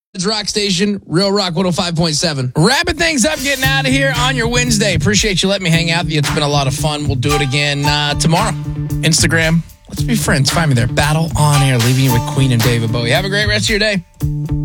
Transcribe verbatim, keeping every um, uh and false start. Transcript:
It's Rock Station, Real Rock one oh five point seven. Wrapping things up, getting out of here on your Wednesday. Appreciate you letting me hang out with you. It's been a lot of fun. We'll do it again uh, tomorrow. Instagram. Let's be friends. Find me there. Battle on Air. Leaving you with Queen and David Bowie. Have a great rest of your day.